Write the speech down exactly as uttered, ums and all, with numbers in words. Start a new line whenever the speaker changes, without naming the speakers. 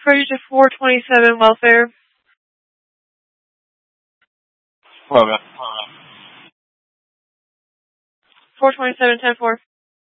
refer you to four twenty-seven welfare.
Hello, man.
four twenty-seven, ten four.